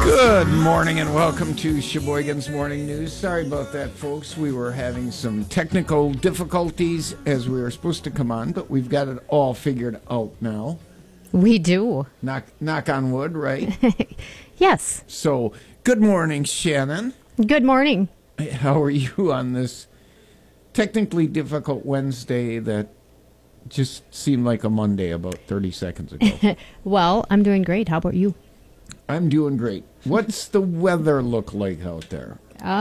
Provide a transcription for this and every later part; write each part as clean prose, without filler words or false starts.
Good morning and welcome to Sheboygan's Morning News. Sorry about that, folks. We were having some technical difficulties as we were supposed to come on, but we've got it all figured out now. We do. Knock on wood, right? Yes. So, good morning, Shannon. Good morning. How are you on this technically difficult Wednesday that just seemed like a Monday about 30 seconds ago? Well, I'm doing great. How about you? I'm doing great. What's the weather look like out there?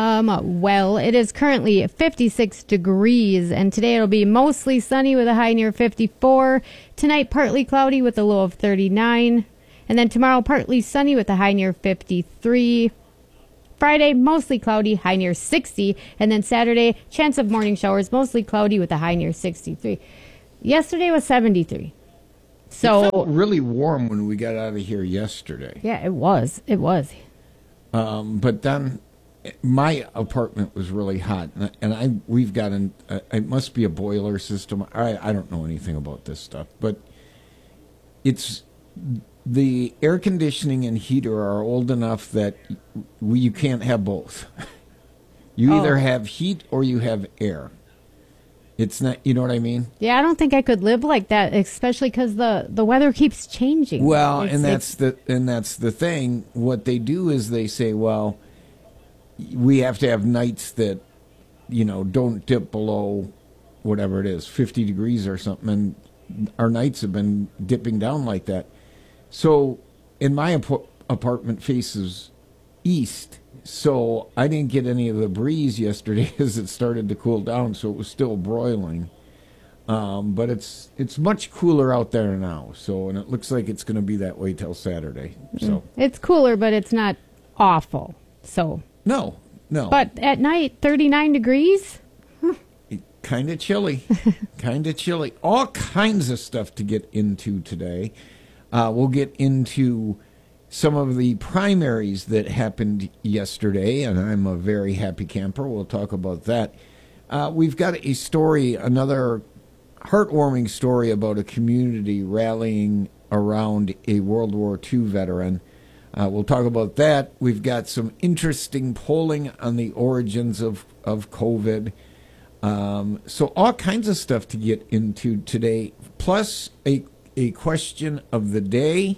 Well, it is currently 56 degrees, and today it'll be mostly sunny with a high near 54. Tonight, partly cloudy with a low of 39. And then tomorrow, partly sunny with a high near 53. Friday, mostly cloudy, high near 60. And then Saturday, chance of morning showers, mostly cloudy with a high near 63. Yesterday was 73. So it felt really warm when we got out of here yesterday. Yeah, it was. It was. But then my apartment was really hot, and we've got it must be a boiler system. I don't know anything about this stuff, but it's the air conditioning and heater are old enough that you can't have both. You either have heat or you have air. It's not, you know what I mean? Yeah, I don't think I could live like that, especially because the weather keeps changing. Well, that's the thing. What they do is they say, well, we have to have nights that, don't dip below whatever it is, 50 degrees or something. And our nights have been dipping down like that. So, in my apartment faces east. So I didn't get any of the breeze yesterday as it started to cool down, so it was still broiling. But it's much cooler out there now, and it looks like it's going to be that way till Saturday. So it's cooler, but it's not awful. So no. But at night, 39 degrees. Kind of chilly. All kinds of stuff to get into today. We'll get into some of the primaries that happened yesterday, and I'm a very happy camper. We'll talk about that. We've got a story, another heartwarming story about a community rallying around a World War II veteran. We'll talk about that. We've got some interesting polling on the origins of COVID. So all kinds of stuff to get into today, plus a question of the day.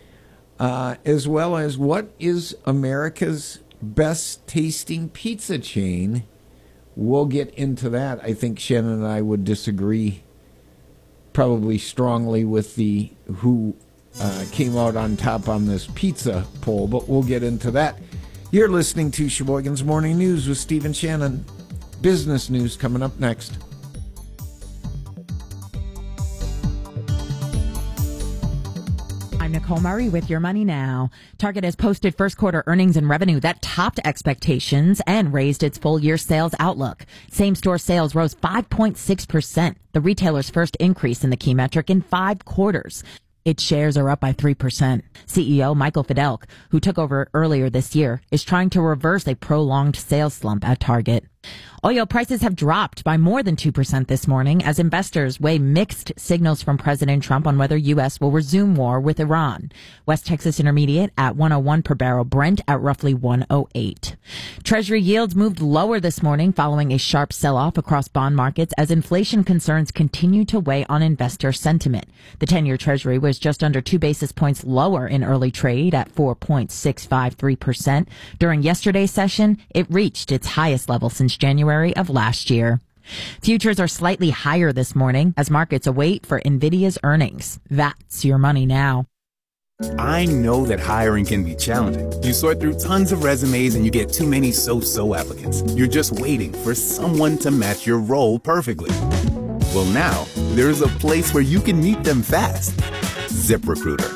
As well as what is America's best tasting pizza chain. We'll get into that. I think Shannon and I would disagree probably strongly with who came out on top on this pizza poll, but we'll get into that. You're listening to Sheboygan's Morning News with Steve and Shannon. Business news coming up next. I'm Nicole Murray with Your Money Now. Target has posted first quarter earnings and revenue that topped expectations and raised its full year sales outlook. Same store sales rose 5.6%, the retailer's first increase in the key metric in 5 quarters. Its shares are up by 3%. CEO Michael Fiddelk, who took over earlier this year, is trying to reverse a prolonged sales slump at Target. Oil prices have dropped by more than 2% this morning as investors weigh mixed signals from President Trump on whether U.S. will resume war with Iran. West Texas Intermediate at 101 per barrel, Brent at roughly 108. Treasury yields moved lower this morning following a sharp sell-off across bond markets as inflation concerns continue to weigh on investor sentiment. The 10-year Treasury was just under 2 basis points lower in early trade at 4.653%. During yesterday's session, it reached its highest level since January of last year. Futures are slightly higher this morning as markets await for NVIDIA's earnings. That's Your Money Now. I know that hiring can be challenging. You sort through tons of resumes and you get too many so-so applicants. You're just waiting for someone to match your role perfectly. Well, now there's a place where you can meet them fast. ZipRecruiter.